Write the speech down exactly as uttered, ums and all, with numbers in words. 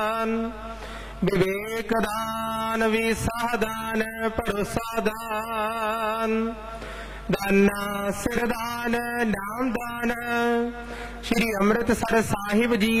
विवेक दान विसाह दान भरोसा दान दाना सिर दान नाम दान। श्री अमृतसर साहिब जी